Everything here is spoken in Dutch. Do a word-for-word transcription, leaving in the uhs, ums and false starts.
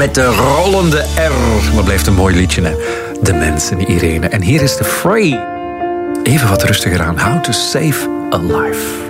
met de rollende R. Maar blijft een mooi liedje, hè? De mensen, Irene. En hier is de Frey. Even wat rustiger aan. How to Save a Life.